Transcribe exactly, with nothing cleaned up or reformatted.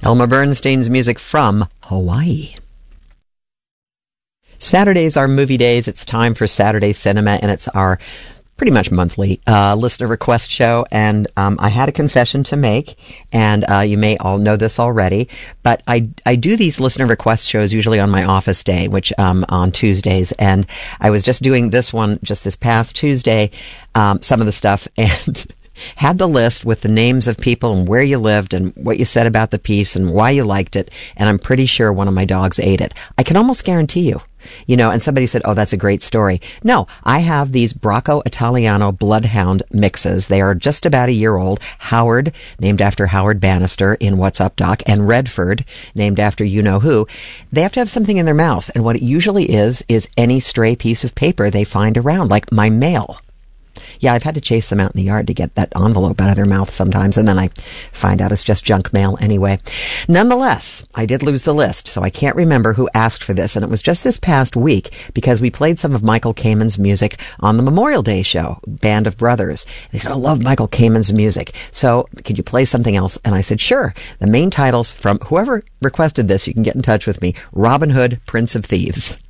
Elmer Bernstein's music from Hawaii. Saturdays are movie days. It's time for Saturday Cinema, and it's our pretty much monthly uh, listener request show. And um, I had a confession to make, and uh, you may all know this already, but I I do these listener request shows usually on my office day, which um on Tuesdays. And I was just doing this one just this past Tuesday, um, some of the stuff, and had the list with the names of people and where you lived and what you said about the piece and why you liked it. And I'm pretty sure one of my dogs ate it. I can almost guarantee you. You know, and somebody said, oh, that's a great story. No, I have these Bracco Italiano Bloodhound mixes. They are just about a year old. Howard, named after Howard Bannister in What's Up, Doc, and Redford, named after you-know-who. They have to have something in their mouth. And what it usually is, is any stray piece of paper they find around, like my mail. Yeah, I've had to chase them out in the yard to get that envelope out of their mouth sometimes, and then I find out it's just junk mail anyway. Nonetheless, I did lose the list, so I can't remember who asked for this, and it was just this past week because we played some of Michael Kamen's music on the Memorial Day show, Band of Brothers. They said, I love Michael Kamen's music, so could you play something else? And I said, sure. The main titles from whoever requested this, you can get in touch with me, Robin Hood, Prince of Thieves.